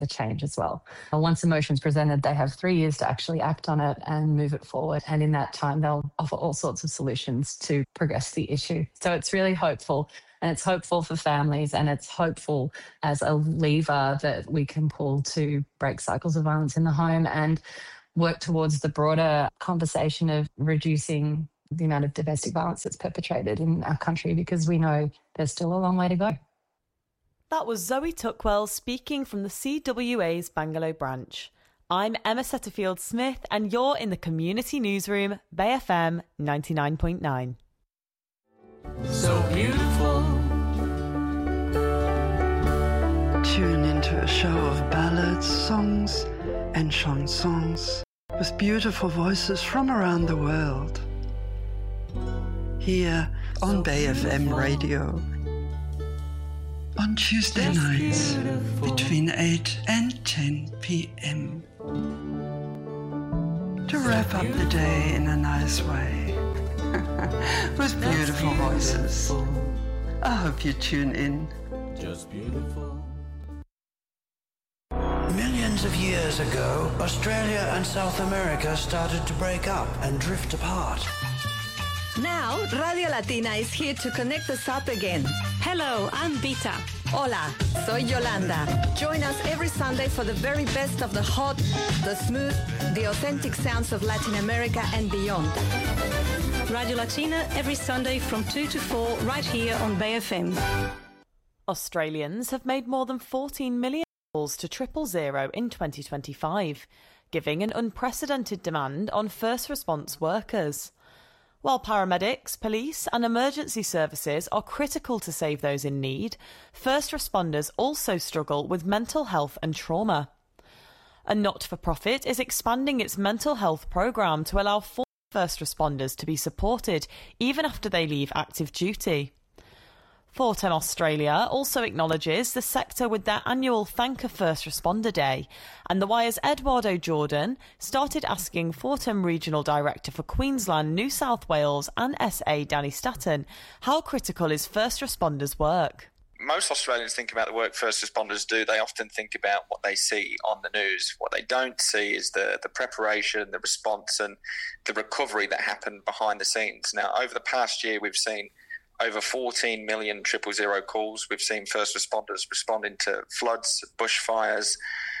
the change as well. Once a motion's presented, they have 3 years to actually act on it and move it forward. And in that time, they'll offer all sorts of solutions to progress the issue. So it's really hopeful. And it's hopeful for families, and it's hopeful as a lever that we can pull to break cycles of violence in the home and work towards the broader conversation of reducing the amount of domestic violence that's perpetrated in our country, because we know there's still a long way to go. That was Zoe Tuckwell speaking from the CWA's Bangalow branch. I'm Emma Setterfield-Smith, and you're in the Community Newsroom, Bay FM 99.9. So beautiful. Tune into a show of ballads, songs and chansons with beautiful voices from around the world. Here on Bay FM Radio. On Tuesday nights between 8 and 10 p.m. To wrap up the day in a nice way. With beautiful voices. I hope you tune in. Just beautiful. Millions of years ago, Australia and South America started to break up and drift apart. Now, Radio Latina is here to connect us up again. Hello, I'm Vita. Hola, soy Yolanda. Join us every Sunday for the very best of the hot, the smooth, the authentic sounds of Latin America and beyond. Radio Latina every Sunday from 2 to 4 right here on Bay FM. Australians have made more than 14 million calls to 000 in 2025, giving an unprecedented demand on first response workers. While paramedics, police and emergency services are critical to save those in need, first responders also struggle with mental health and trauma. A not-for-profit is expanding its mental health programme to allow first responders to be supported even after they leave active duty. Fortem Australia also acknowledges the sector with their annual Thank a First Responder Day, and The Wire's Eduardo Jordan started asking Fortem Regional Director for Queensland, New South Wales and SA Danny Staton how critical is first responders' work. Most Australians think about the work first responders do. They often think about what they see on the news. What they don't see is the preparation, the response and the recovery that happened behind the scenes. Now, over the past year, we've seen over 14 million 000 calls. We've seen first responders responding to floods, bushfires,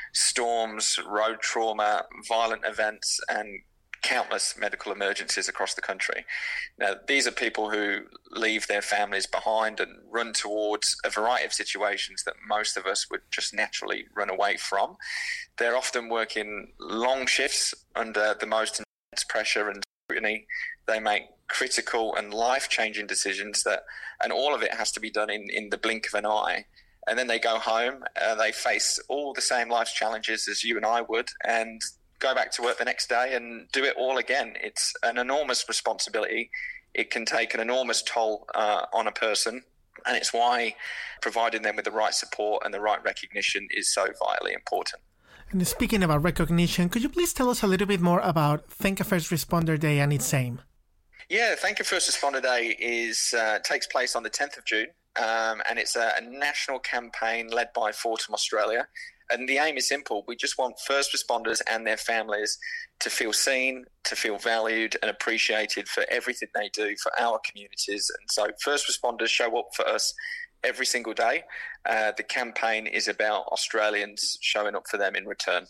storms, road trauma, violent events and countless medical emergencies across the country. Now, these are people who leave their families behind and run towards a variety of situations that most of us would just naturally run away from. They're often working long shifts under the most intense pressure and scrutiny. They make critical and life-changing decisions and all of it has to be done in the blink of an eye. And then they go home, they face all the same life's challenges as you and I would, and go back to work the next day and do it all again. It's an enormous responsibility. It can take an enormous toll on a person, and it's why providing them with the right support and the right recognition is so vitally important. And speaking about recognition, could you please tell us a little bit more about Thank a First Responder Day and its aim? Yeah, Thank a First Responder Day takes place on the 10th of June, and it's a national campaign led by Fortem Australia. And the aim is simple. We just want first responders and their families to feel seen, to feel valued and appreciated for everything they do for our communities. And so first responders show up for us every single day. The campaign is about Australians showing up for them in return.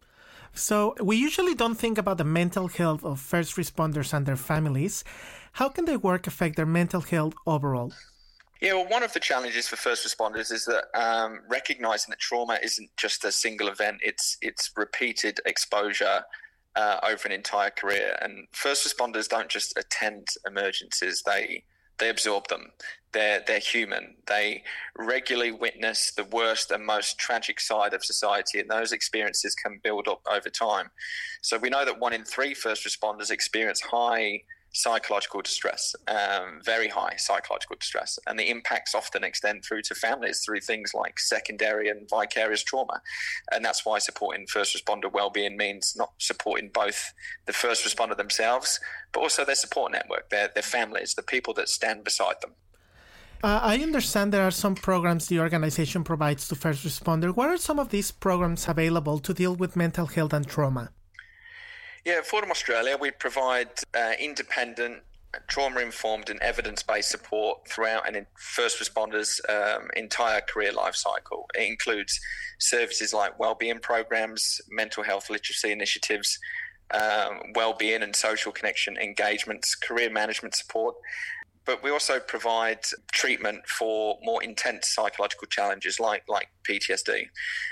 So we usually don't think about the mental health of first responders and their families. How can their work affect their mental health overall? Yeah, well, one of the challenges for first responders is that recognising that trauma isn't just a single event, it's repeated exposure over an entire career. And first responders don't just attend emergencies, they absorb them. They're human. They regularly witness the worst and most tragic side of society, and those experiences can build up over time. So we know that 1 in 3 first responders experience high psychological distress, very high psychological distress, and the impacts often extend through to families through things like secondary and vicarious trauma. And that's why supporting first responder wellbeing means not supporting both the first responder themselves, but also their support network, their families, the people that stand beside them. I understand there are some programs the organization provides to first responders. What are some of these programs available to deal with mental health and trauma? Yeah, at Fordham Australia, we provide independent, trauma-informed and evidence-based support throughout first responders' entire career life cycle. It includes services like wellbeing programs, mental health literacy initiatives, wellbeing and social connection engagements, career management support. But we also provide treatment for more intense psychological challenges like PTSD.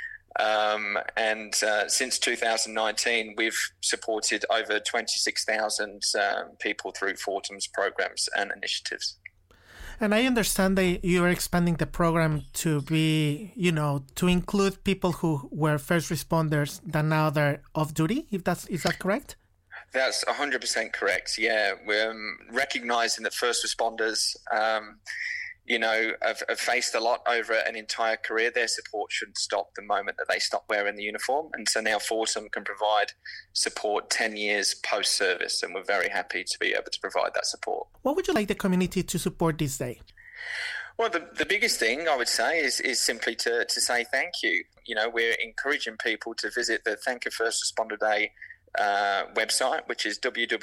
Since 2019, we've supported over 26,000 people through Fordham's programs and initiatives. And I understand that you're expanding the program to be, to include people who were first responders that now they're off duty. Is that correct? That's 100% correct. Yeah, we're recognizing that first responders, have faced a lot over an entire career. Their support shouldn't stop the moment that they stop wearing the uniform. And so now Fordham can provide support 10 years post-service, and we're very happy to be able to provide that support. What would you like the community to support this day? Well, the biggest thing I would say is simply to say thank you. We're encouraging people to visit the Thank a First Responder Day website, which is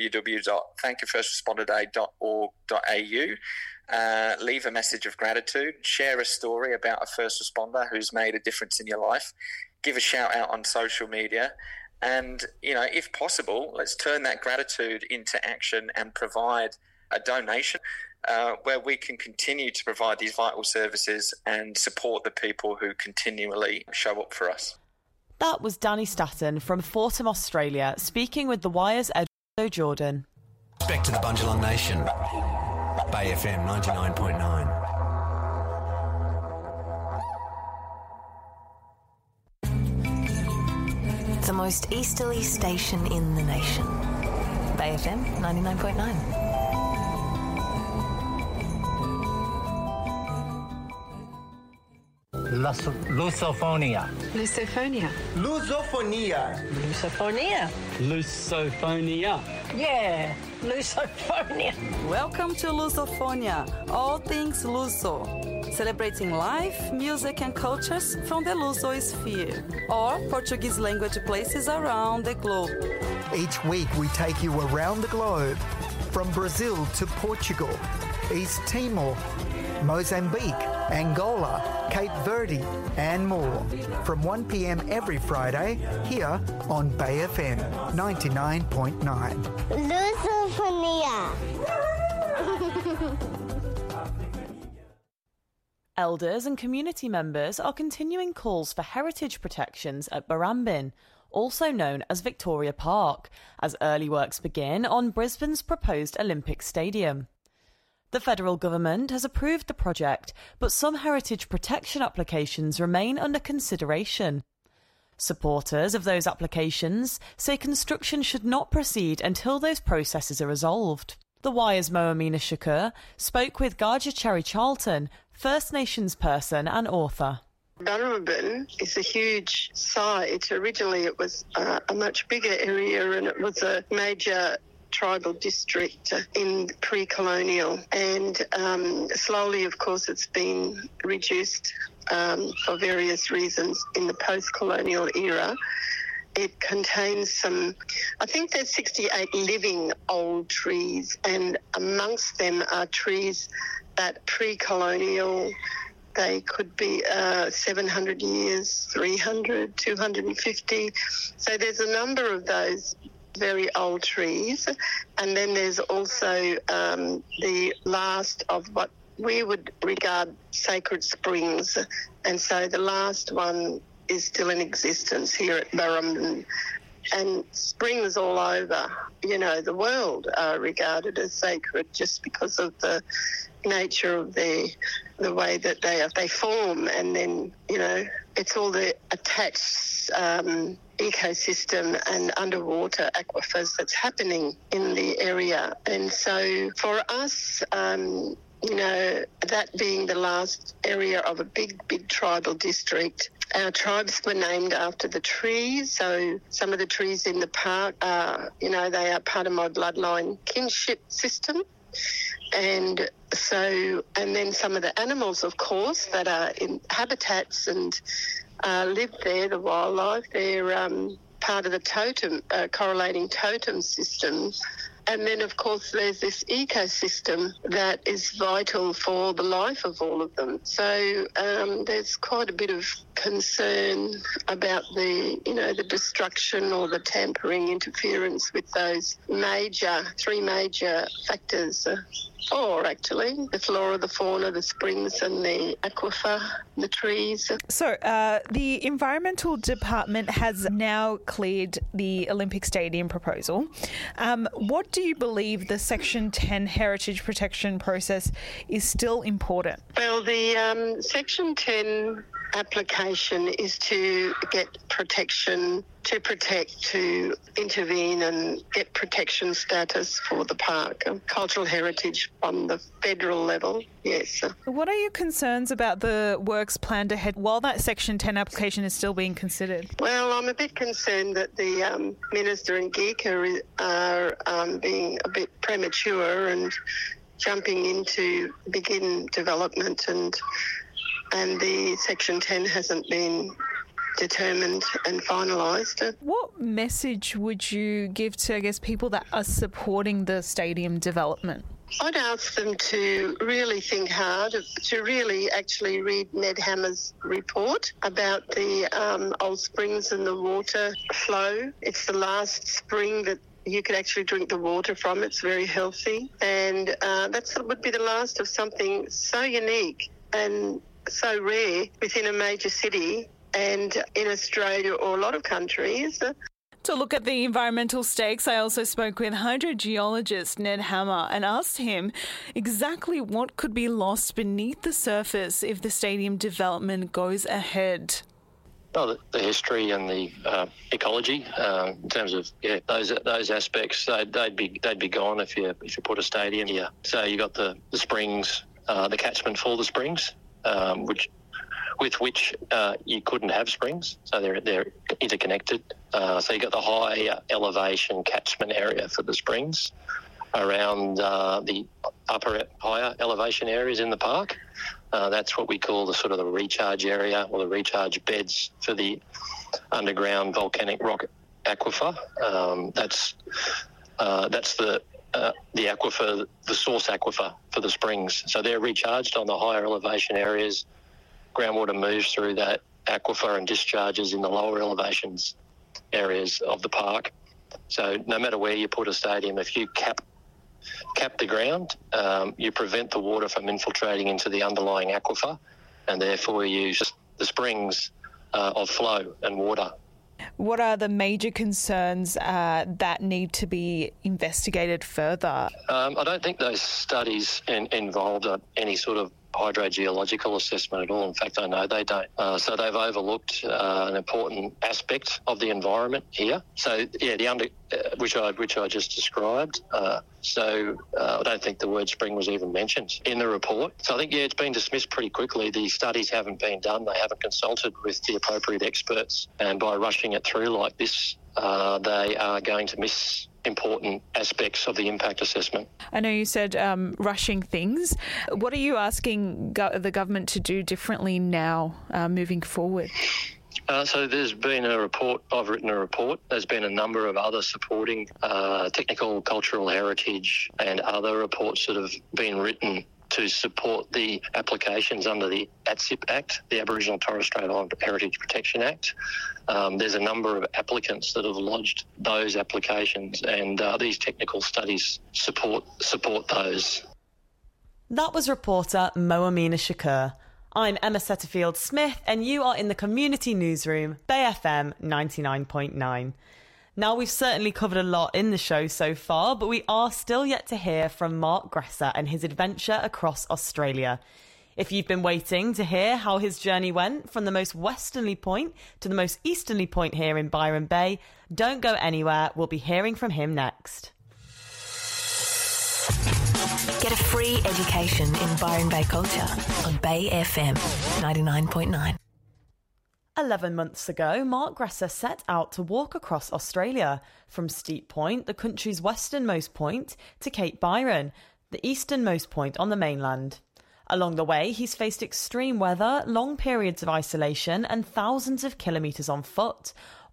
www.thankafirstresponderdday.org.au. Leave a message of gratitude, share a story about a first responder who's made a difference in your life, give a shout out on social media, and, if possible, let's turn that gratitude into action and provide a donation where we can continue to provide these vital services and support the people who continually show up for us. That was Danny Staton from Fordham, Australia, speaking with The Wire's Eduardo Jordan. Back to the Bundjalung Nation. Bay FM 99.9. The most easterly station in the nation. Bay FM 99.9. Lusophonia. Lusophonia. Lusophonia. Lusophonia. Lusophonia. Yeah, Lusophonia. Welcome to Lusophonia, all things Luso. Celebrating life, music and cultures from the Lusosphere, or Portuguese language places around the globe. Each week we take you around the globe, from Brazil to Portugal, East Timor, Mozambique, Angola, Cape Verde, and more. From 1 p.m. every Friday, here on Bay FM 99.9. Lusophonia. Elders and community members are continuing calls for heritage protections at Barrambin, also known as Victoria Park, as early works begin on Brisbane's proposed Olympic Stadium. The federal government has approved the project, but some heritage protection applications remain under consideration. Supporters of those applications say construction should not proceed until those processes are resolved. The Wire's Moamina Shakur spoke with Garja Cherry Charlton, First Nations person and author. Barrambin is a huge site. Originally it was a much bigger area, and it was a major tribal district in pre-colonial, and slowly, of course, it's been reduced for various reasons in the post-colonial era. It contains I think there's 68 living old trees, and amongst them are trees that pre-colonial, they could be 700 years, 300, 250. So there's a number of those very old trees. And then there's also the last of what we would regard sacred springs. And so the last one is still in existence here at Barrambin. And springs all over, the world are regarded as sacred just because of the nature of the way that they form, and then it's all the attached ecosystem and underwater aquifers that's happening in the area. And so for us, that being the last area of a big tribal district, our tribes were named after the trees. So some of the trees in the park are, they are part of my bloodline kinship system. And then some of the animals, of course, that are in habitats and live there, the wildlife, they're part of the totem, correlating totem system. And then, of course, there's this ecosystem that is vital for the life of all of them. So there's quite a bit of concern about the destruction or the tampering, interference with those three major factors. Four, actually: the flora, the fauna, the springs and the aquifer, the trees. So the Environmental Department has now cleared the Olympic Stadium proposal. What do you believe the Section 10 heritage protection process is still important? Well, the Section 10 application is to get protection, to protect, to intervene and get protection status for the park, cultural heritage on the federal level, yes. What are your concerns about the works planned ahead while that Section 10 application is still being considered? Well, I'm a bit concerned that the Minister and GECA are being a bit premature and jumping into begin development and the Section 10 hasn't been determined and finalised. What message would you give to, I guess, people that are supporting the stadium development? I'd ask them to really think hard, to really actually read Ned Hammer's report about the old springs and the water flow. It's the last spring that you could actually drink the water from. It's very healthy. And that would be the last of something so unique and so rare within a major city and in Australia or a lot of countries. To look at the environmental stakes, I also spoke with hydrogeologist Ned Hammer and asked him exactly what could be lost beneath the surface if the stadium development goes ahead. Well, the history and the ecology, in terms of those aspects, they'd be gone if you put a stadium here. So you got the springs, the catchment for the springs, with which you couldn't have springs, so they're interconnected. So you got the high elevation catchment area for the springs around the higher elevation areas in the park. That's what we call the sort of the recharge area or the recharge beds for the underground volcanic rock aquifer. That's the aquifer, the source aquifer for the springs. So they're recharged on the higher elevation areas. Groundwater moves through that aquifer and discharges in the lower elevations areas of the park. So no matter where you put a stadium, if you cap the ground, you prevent the water from infiltrating into the underlying aquifer, and therefore you use the springs of flow and water. What are the major concerns that need to be investigated further? I don't think those studies involved any sort of hydrogeological assessment at all. In fact, I know they don't. So they've overlooked an important aspect of the environment here. So yeah, which I just described. So I don't think the word spring was even mentioned in the report. So I think it's been dismissed pretty quickly. The studies haven't been done. They haven't consulted with the appropriate experts, and by rushing it through like this, they are going to miss important aspects of the impact assessment. I know you said rushing things. What are you asking the government to do differently now moving forward? So there's been a report, I've written a report. There's been a number of other supporting technical, cultural heritage and other reports that have been written to support the applications under the ATSIP Act, the Aboriginal and Torres Strait Islander Heritage Protection Act. There's a number of applicants that have lodged those applications, and these technical studies support those. That was reporter Moamina Shakur. I'm Emma Setterfield-Smith, and you are in the Community Newsroom, Bay FM 99.9. Now, we've certainly covered a lot in the show so far, but we are still yet to hear from Mark Gresser and his adventure across Australia. If you've been waiting to hear how his journey went from the most westerly point to the most easterly point here in Byron Bay, don't go anywhere. We'll be hearing from him next. Get a free education in Byron Bay culture on Bay FM 99.9. 11 months ago, Mark Gresser set out to walk across Australia, from Steep Point, the country's westernmost point, to Cape Byron. the easternmost point on the mainland. Along the way, he's faced extreme weather, long periods of isolation and thousands of kilometres on foot,